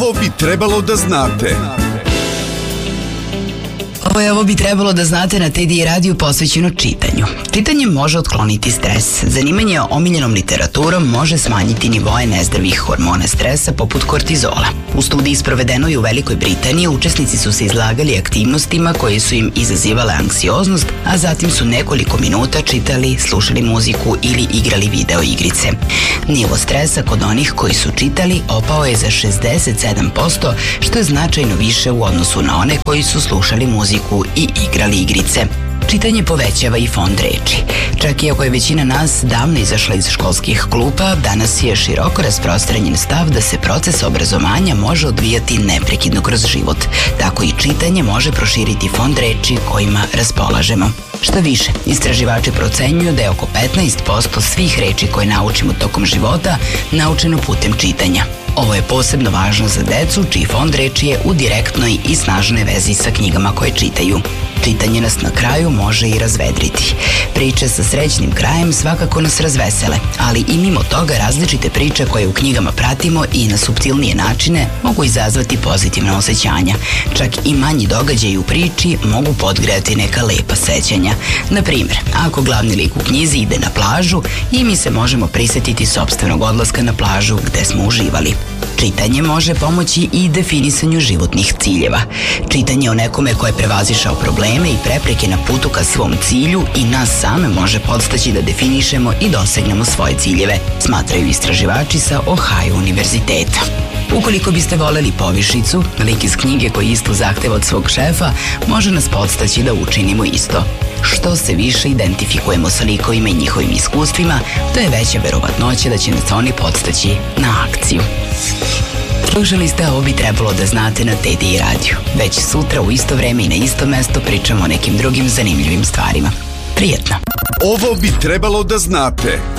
Ovo bi trebalo da znate. Ovo bi trebalo da znate na TDI radiju posvećeno čitanju. Čitanje može otkloniti stres. Zanimanje omiljenom literaturom može smanjiti nivoe nezdravih hormona stresa poput kortizola. U studiji sprovedenoj u Velikoj Britaniji učesnici su se izlagali aktivnostima koje su im izazivale anksioznost, a zatim su nekoliko minuta čitali, slušali muziku ili igrali video igrice. Nivo stresa kod onih koji su čitali opao je za 67%, što je značajno više u odnosu na one koji su slušali muziku i igrali igrice. Čitanje povećava i fond reči. Čak i ako je većina nas davno izašla iz školskih klupa, danas je široko rasprostranjen stav da se proces obrazovanja može odvijati neprekidno kroz život. Tako i čitanje može proširiti fond reči kojima raspolažemo. Šta više, istraživači procenjuju da je oko 15% svih reči koje naučimo tokom života naučeno putem čitanja. Ovo je posebno važno za decu, čiji fond reči je u direktnoj i snažnoj vezi sa knjigama koje čitaju. Čitanje nas na kraju može i razvedriti. Priče sa srećnim krajem svakako nas razvesele, ali i mimo toga različite priče koje u knjigama pratimo i na suptilnije načine mogu izazvati pozitivna osjećanja. Čak i manji događaji u priči mogu podgrejati neka lepa sećanja. Na primjer, ako glavni lik u knjizi ide na plažu i mi se možemo prisetiti sopstvenog odlaska na plažu gde smo uživali. Čitanje može pomoći i definisanju životnih ciljeva. Čitanje o nekome ko je prevazišao probleme i prepreke na putu ka svom cilju i nas same može podstaći da definišemo i dosegnemo svoje ciljeve, smatraju istraživači sa Ohio univerziteta. Ukoliko biste voleli povišicu, lik iz knjige koji isto zahteva od svog šefa može nas podstaći da učinimo isto. Što se više identifikujemo sa likovima i njihovim iskustvima, to je veća verovatnoća da će nas oni podstaći na akciju. Slušali ste Ovo bi trebalo da znate na TDI radiju. Već sutra u isto vreme i na isto mesto pričamo o nekim drugim zanimljivim stvarima. Prijetno! Ovo bi trebalo da znate.